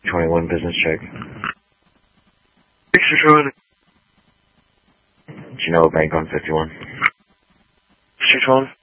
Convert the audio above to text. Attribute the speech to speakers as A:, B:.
A: 21 business check.
B: Six-1.
A: Genoa Bank on 51.
B: 6-1.